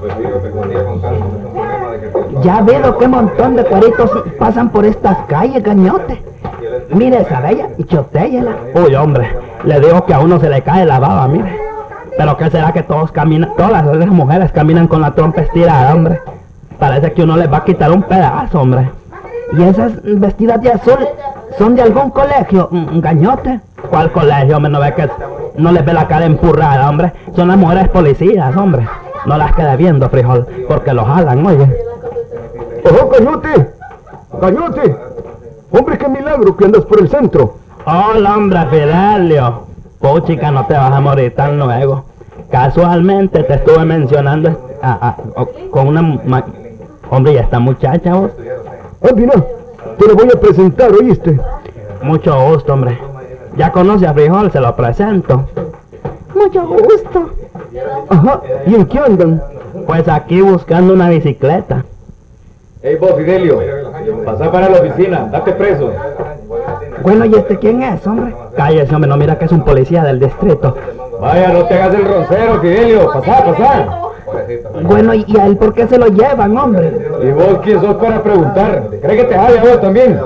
Ya veo qué montón de cueritos pasan por estas calles, gañote. Mire esa bella y chotéyela. Uy, hombre, le digo que a uno se le cae la baba, mire. Pero ¿qué será que todos caminan, todas esas mujeres caminan con la trompa estirada, hombre? Parece que uno les va a quitar un pedazo, hombre. ¿Y esas vestidas de azul son de algún colegio, gañote? ¿Cuál colegio, hombre? No ve que no les ve la cara empurrada, hombre. Son las mujeres policías, hombre. No las quede viendo, frijol, porque los jalan, oye. ¡Ojo, Cañote! ¡Cañote! ¡Hombre, qué milagro que andas por el centro! Hola, hombre, Fidelio. Puchica, no te vas a morir tan luego. Casualmente te estuve mencionando con una... Hombre, ¿y esta muchacha, vos? Ah, mira, te lo voy a presentar, ¿oíste? Mucho gusto, hombre. Ya conoce a Frijol, se lo presento. Mucho gusto. Ajá, ¿y en qué andan? Pues aquí buscando una bicicleta. Ey, vos, Fidelio, pasá para la oficina, date preso. Bueno, ¿y este quién es, hombre? Cállese, hombre, no mira que es un policía del distrito. Vaya, no te hagas el roncero, Fidelio, pasá. Bueno, ¿y a él por qué se lo llevan, hombre? ¿Y vos quién sos para preguntar? ¿Crees que te jale a vos también?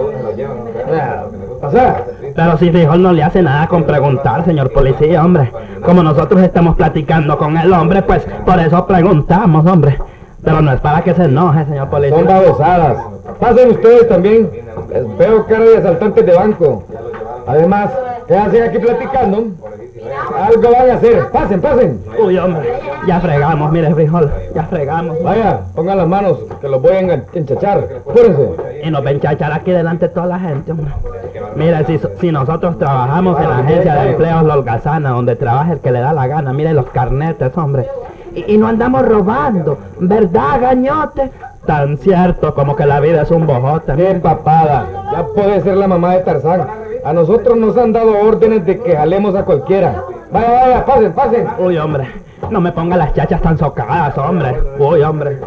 Pasá. Pero si Frijol no le hace nada con preguntar, señor policía, hombre. Como nosotros estamos platicando con el hombre, pues por eso preguntamos, hombre. Pero no es para que se enoje, señor policía. Son babosadas. Pasen ustedes también. Les veo cara de asaltantes de banco. Además, ¿qué hacen aquí platicando? Algo van a hacer. Pasen. Uy, hombre, ya fregamos, mire, Frijol, ya fregamos. Vaya, pongan las manos, que los voy a enchachar. Apúrense. Y nos va a enchachar aquí delante de toda la gente, hombre. Mire, si nosotros trabajamos en la agencia de empleos Lolgazana, donde trabaja el que le da la gana, mire los carnetes, hombre. Y no andamos robando, ¿verdad, gañote? Tan cierto como que la vida es un bojote. ¡Qué papada! Ya puede ser la mamá de Tarzán. A nosotros nos han dado órdenes de que jalemos a cualquiera. Vaya, pasen. Uy, hombre, no me ponga las chachas tan socadas, hombre. Uy, hombre.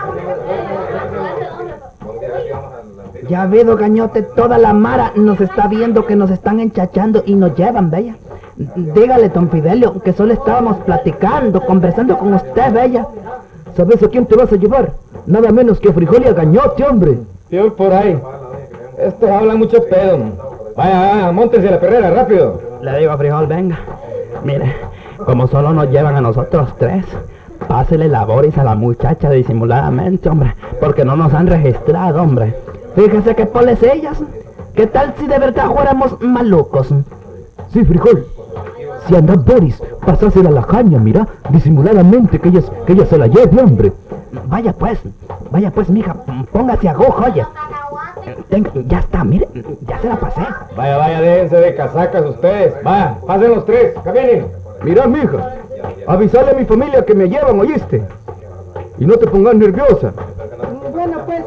Ya veo, gañote, toda la mara nos está viendo que nos están enchachando y nos llevan, bella. Dígale, don Fidelio, que solo estábamos platicando, conversando con usted, bella. ¿Sabes a quién te vas a llevar? Nada menos que a Frijol y a Gañote, hombre. Tío, por ahí. Estos hablan mucho pedo. Vaya, móntense a la perrera, rápido. Le digo a Frijol, venga. Mire, como solo nos llevan a nosotros tres, pásele la boris a la muchacha disimuladamente, hombre, porque no nos han registrado, hombre. Fíjese que policías. ¿Qué tal si de verdad fuéramos malucos? Sí, Frijol. Si anda Boris, pasásela a la caña, mira, disimuladamente, que ella se la lleve, hombre. Vaya pues, mija, póngase a gojo, oye. Ya está, mire, ya se la pasé. Vaya, déjense de casacas ustedes. Vaya, pasen los tres, caminen. Mira, mija, avisale a mi familia que me llevan, ¿oíste? Y no te pongas nerviosa. Bueno, pues.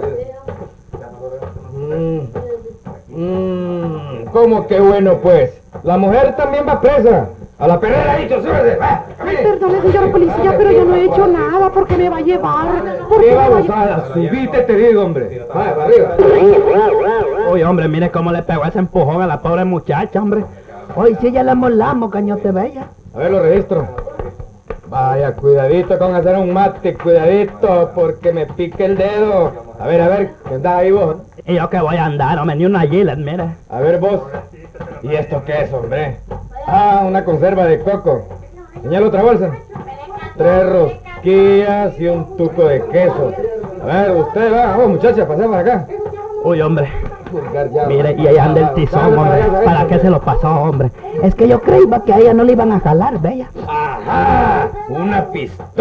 ¿Cómo que bueno, pues? La mujer también va presa. A la perrera, dicho, súbese. Perdone, señor policía, pero yo no he hecho nada. ¿Por qué me va a llevar? ¿Qué babosada? Subite, te digo, hombre. Vaya, para arriba. Uy, hombre, mire cómo le pegó ese empujón a la pobre muchacha, hombre. Hoy sí ya la molamos, gañote bella. A ver, lo registro. Vaya, cuidadito con hacer un mate, cuidadito, porque me pique el dedo. A ver, ¿qué andás ahí vos? ¿Y yo que voy a andar? Hombre, ni una gilet, mire. A ver vos. ¿Y esto qué es, hombre? Ah, una conserva de coco. Señala otra bolsa. 3 rosquillas y un tuco de queso. A ver, usted va, vamos muchacha, pasá para acá. Uy, hombre. Mire, y ahí anda el tizón, hombre. ¿Para qué se lo pasó, hombre? Es que yo creía que a ella no le iban a jalar, bella. Ajá, una pistola.